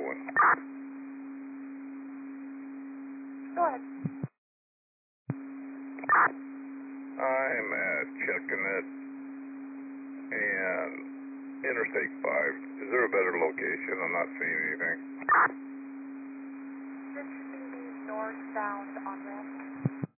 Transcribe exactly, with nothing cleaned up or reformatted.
one. Go ahead. I'm at Checkanet and Interstate five. Is there a better location? I'm not seeing anything. This should be the northbound on-ramp.